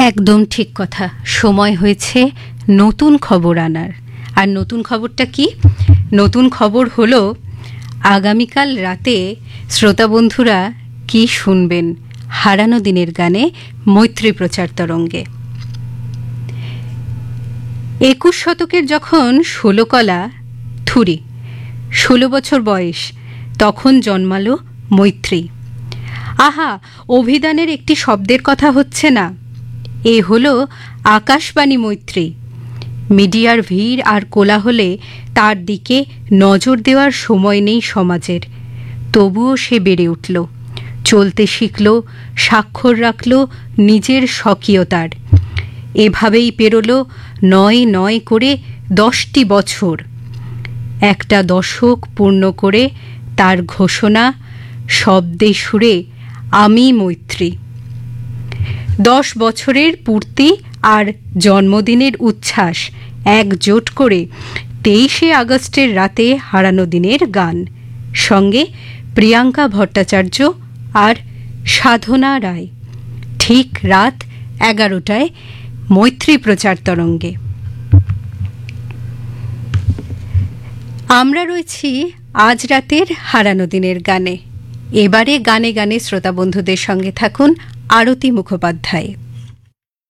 একদম ঠিক কথা। সময় হয়েছে নতুন খবর আনার। আর নতুন খবরটা কি? নতুন খবর হলো আগামীকাল রাতে শ্রোতা বন্ধুরা কি শুনবেন হারানো দিনের গানে মৈত্রী প্রচার তরঙ্গে। ২১ শতকের যখন ষোলকলা থুরি ১৬ বছর বয়স, তখন জন্মালো মৈত্রী। আহা, অভিধানের একটি শব্দের কথা হচ্ছে না, এ হলো আকাশবাণী মৈত্রী। মিডিয়ার ভিড় আর কোলাহলে তার দিকে নজর দেওয়ার সময় নেই সমাজের। তবুও সে বেড়ে উঠল, চলতে শিখল, স্বাক্ষর রাখল নিজের স্বকীয়তার। এভাবেই পেরোল নয় নয় করে ১০টি বছর। একটা দশক পূর্ণ করে তার ঘোষণা শব্দে সুরে, আমি মৈত্রী। ১০ বছরের পূর্তি আর জন্মদিনের উচ্ছ্বাস একজোট করে ২৩শে আগস্টের রাতে হারানো দিনের গান, সঙ্গে প্রিয়াঙ্কা ভট্টাচার্য আর সাধনা রায়। ঠিক রাত ১১টায় মৈত্রী প্রচার তরঙ্গে। আমরা রয়েছি আজ রাতের হারানো দিনের গানে। এবারে গানে গানে শ্রোতা বন্ধুদের সঙ্গে থাকুন আরতি মুখোপাধ্যায়।